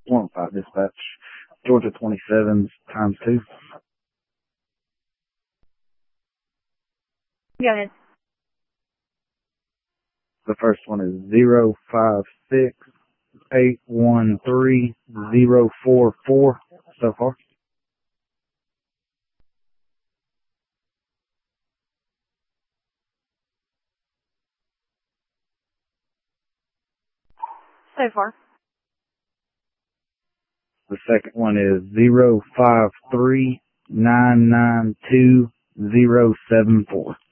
1-5 dispatch. Georgia 27s times 2. Go ahead. The first one is 056-813-044 so far. So far. The second one is 053-992-074.